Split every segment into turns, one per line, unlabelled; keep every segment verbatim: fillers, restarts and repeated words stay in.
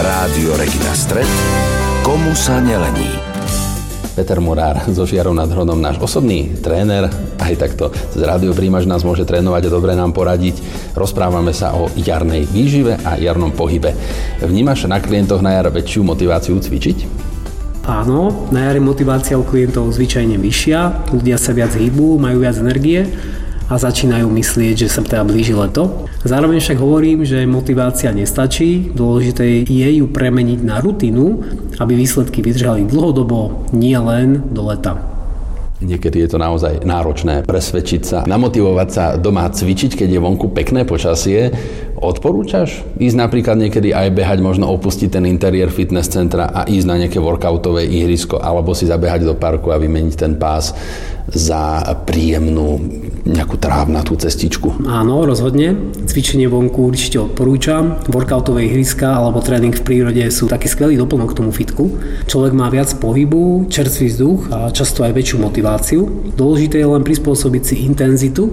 Rádio Regina Stred, komu sa nelení.
Peter Murár so Žiarou nad Hronom, náš osobný tréner, aj takto cez Rádio Prímaš nás môže trénovať a dobre nám poradiť. Rozprávame sa o jarnej výžive a jarnom pohybe. Vnímaš na klientoch na jar väčšiu motiváciu cvičiť?
Áno, na jar je motivácia u klientov zvyčajne vyššia, ľudia sa viac hýbu, majú viac energie a začínajú myslieť, že sa teda blíži leto. Zároveň však hovorím, že motivácia nestačí, dôležité je ju premeniť na rutinu, aby výsledky vydržali dlhodobo, nie len do leta.
Niekedy je to naozaj náročné presvedčiť sa, namotivovať sa doma cvičiť, keď je vonku pekné počasie. Odporúčaš ísť napríklad niekedy aj behať, možno opustiť ten interiér fitness centra a ísť na nejaké workoutové ihrisko, alebo si zabehať do parku a vymeniť ten pás za príjemnú nejakú trávnatú cestičku?
Áno, rozhodne. Cvičenie vonku určite odporúčam. Workoutové ihriska alebo tréning v prírode sú taký skvelý doplnok k tomu fitku. Človek má viac pohybu, čerstvý vzduch a často aj väčšiu motiváciu. Dôležité je len prispôsobiť si intenzitu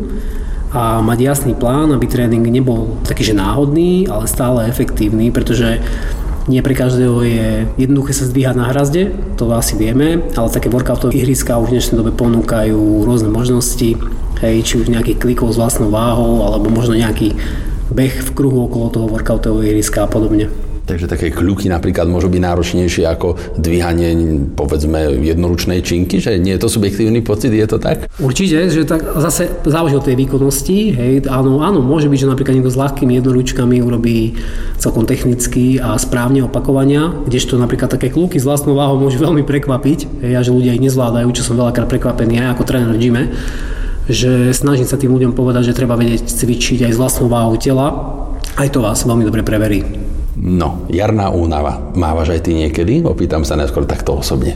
a mať jasný plán, aby tréning nebol taký, že náhodný, ale stále efektívny, pretože nie pre každého je jednoduché sa zdvíhať na hrazde, to asi vieme, ale také workoutové ihriská už v dnešnej dobe ponúkajú rôzne možnosti, hej, či už nejakých klikov s vlastnou váhou, alebo možno nejaký beh v kruhu okolo toho workoutového ihriska a podobne.
Takže také kľuky napríklad môžu byť náročnejšie ako dvíhanie, povedzme, jednoručnej činky, že nie je to subjektívny pocit, je to tak?
Určite, že tak zase záleží od tej výkonnosti, hej, áno, áno, môže byť, že napríklad niekto s ľahkými jednoručkami urobí celkom technicky a správne opakovania, kdežto napríklad také kľuky s vlastnou váhou môžu veľmi prekvapiť, hej, a že ľudia ich nezvládajú, čo som veľakrát prekvapený aj ako tréner v gyme, že snažím sa tým ľuďom povedať, že treba vedieť cvičiť aj s vlastnou váhou tela, aj to vás veľmi dobre preverí.
No, jarná únava. Mávaš aj ty niekedy? Opýtam sa najskôr takto osobne.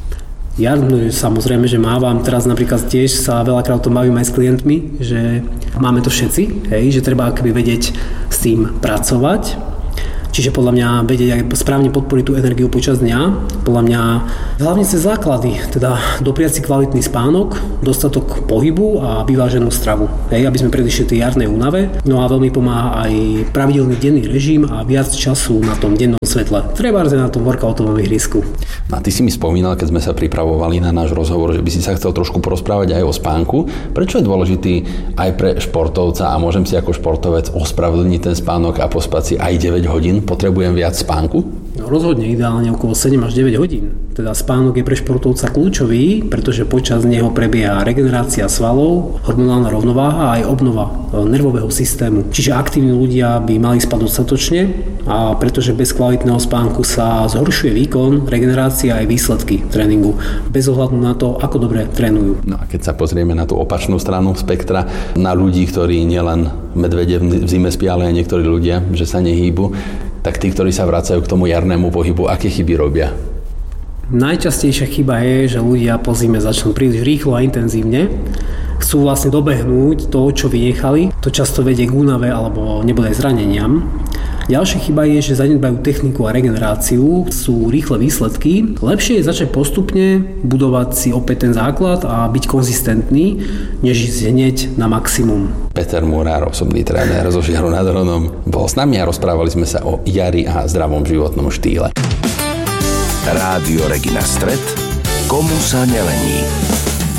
Ja no, samozrejme, že mávam. Teraz napríklad tiež sa veľakrát o tom bavím aj s klientmi, že máme to všetci, hej, že treba akoby vedieť s tým pracovať. Čiže podľa mňa vedieť aj správne podporiť tú energiu počas dňa. Podľa mňa hlavne cez základy, teda dopriať si kvalitný spánok, dostatok pohybu a vyváženú stravu, hej, aby sme predišli tej jarnej únave. No a veľmi pomáha aj pravidelný denný režim a viac času na tom dennom svetle. Treba na tom workoutovom ihrisku.
A ty si mi spomínal, keď sme sa pripravovali na náš rozhovor, že by si sa chcel trošku porozprávať aj o spánku. Prečo je dôležitý aj pre športovca a môžem si ako športovec ospravedlniť ten spánok a pospať si aj deväť hodín? Potrebujem viac spánku?
No, rozhodne ideálne okolo sedem až deväť hodín. Teda spánok je pre športovca kľúčový, pretože počas neho prebieha regenerácia svalov, hormonálna rovnováha a aj obnova nervového systému. Čiže aktívni ľudia by mali spať dostatočne a pretože bez kvalitného spánku sa zhoršuje výkon, regenerácia aj výsledky tréningu, bez ohľadu na to, ako dobre trénujú.
No a keď sa pozrieme na tú opačnú stranu spektra, na ľudí, ktorí nielen medvede v zime spia, ale aj niektorí ľudia, že sa nehýbu, tak tí, ktorí sa vracajú k tomu jarnému pohybu, aké chyby robia?
Najčastejšia chyba je, že ľudia po zime začnú príliš rýchlo a intenzívne. Chcú vlastne dobehnúť to, čo vynechali. To často vedie k únave alebo nebude zraneniam. Ďalšia chyba je, že zanedbajú techniku a regeneráciu, sú rýchle výsledky. Lepšie je začať postupne budovať si opäť ten základ a byť konzistentný, než ísť hneď na maximum.
Peter Murár, osobný tréner zo Žiaru nad Hronom, bol s nami a rozprávali sme sa o jari a zdravom životnom štýle.
Rádio Regina Stred, komu sa nelení.